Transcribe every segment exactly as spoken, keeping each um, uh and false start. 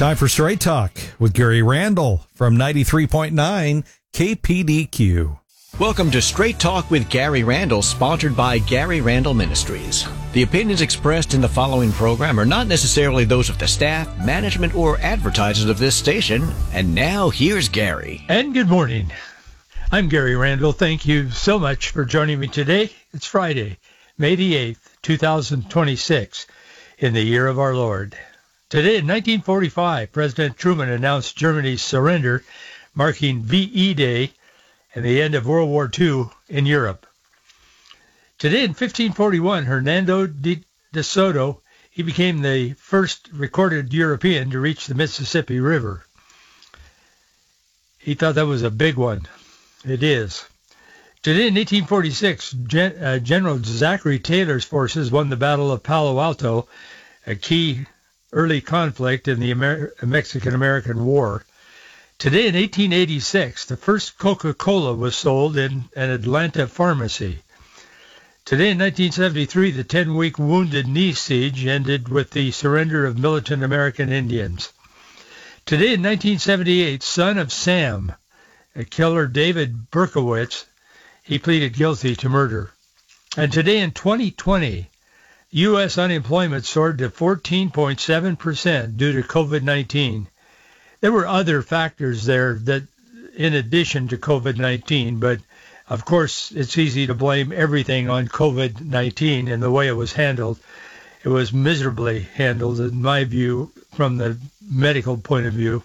Time for Straight Talk with Gary Randall from ninety-three point nine K P D Q. Welcome to Straight Talk with Gary Randall, sponsored by Gary Randall Ministries. The opinions expressed in the following program are not necessarily those of the staff, management, or advertisers of this station. And now, here's Gary. And good morning. I'm Gary Randall. Thank you so much for joining me today. It's Friday, May the eighth, two thousand twenty-six, in the year of our Lord. Today, in nineteen forty-five, President Truman announced Germany's surrender, marking V E Day and the end of World War Two in Europe. Today, in fifteen forty-one, Hernando de, de Soto, he became the first recorded European to reach the Mississippi River. He thought that was a big one. It is. Today, in eighteen forty-six, Gen, uh, General Zachary Taylor's forces won the Battle of Palo Alto, a key early conflict in the Amer- Mexican-American War. Today, in eighteen eighty-six, the first Coca-Cola was sold in an Atlanta pharmacy. Today, in nineteen seventy-three, the ten-week Wounded Knee Siege ended with the surrender of militant American Indians. Today, in nineteen seventy-eight, son of Sam, a killer David Berkowitz, he pleaded guilty to murder. And today, in twenty twenty, U S unemployment soared to fourteen point seven percent due to COVID nineteen. There were other factors there that, in addition to COVID nineteen, but of course it's easy to blame everything on COVID nineteen and the way it was handled. It was miserably handled, in my view, from the medical point of view.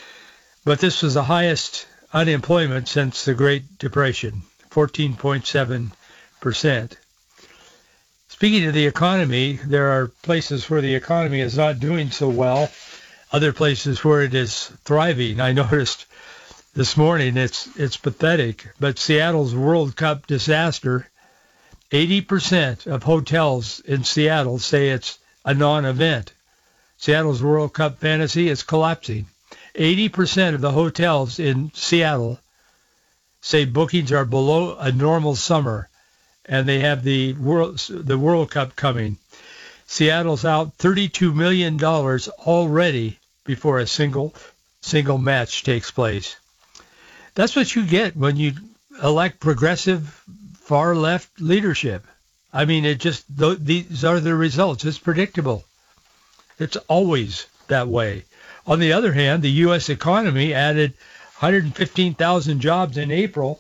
But this was the highest unemployment since the Great Depression, fourteen point seven percent. Speaking of the economy, there are places where the economy is not doing so well, other places where it is thriving. I noticed this morning it's it's pathetic, but Seattle's World Cup disaster, eighty percent of hotels in Seattle say it's a non-event. Seattle's World Cup fantasy is collapsing. eighty percent of the hotels in Seattle say bookings are below a normal summer, and they have the World the World Cup coming. Seattle's out thirty-two million dollars already before a single single match takes place. That's what you get when you elect progressive, far-left leadership. I mean, it just th- these are the results. It's predictable. It's always that way. On the other hand, the U S economy added one hundred fifteen thousand jobs in April,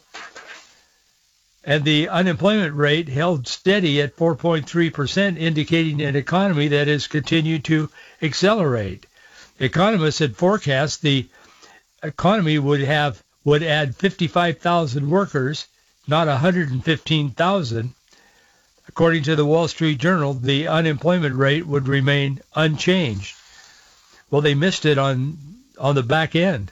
and the unemployment rate held steady at four point three percent, indicating an economy that has continued to accelerate. Economists had forecast the economy would have would add fifty-five thousand workers, not one hundred fifteen thousand. According to the Wall Street Journal, the unemployment rate would remain unchanged. Well, they missed it on on the back end.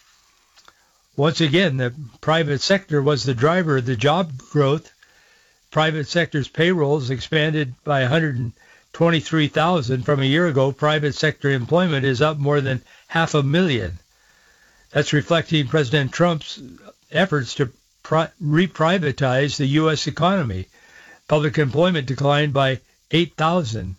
Once again, the private sector was the driver of the job growth. Private sector's payrolls expanded by one hundred twenty-three thousand from a year ago. Private sector employment is up more than half a million. That's reflecting President Trump's efforts to pri- reprivatize the U S economy. Public employment declined by eight thousand.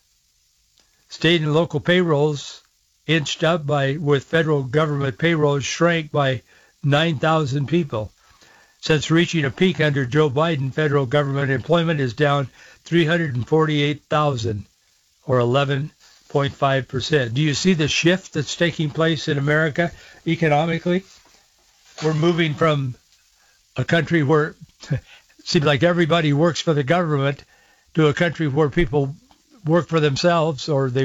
State and local payrolls inched up by, with federal government payrolls shrank by nine thousand people. Since reaching a peak under Joe Biden, federal government employment is down three hundred forty-eight thousand, or eleven point five percent. Do you see the shift that's taking place in America economically? We're moving from a country where it seems like everybody works for the government to a country where people work for themselves, or they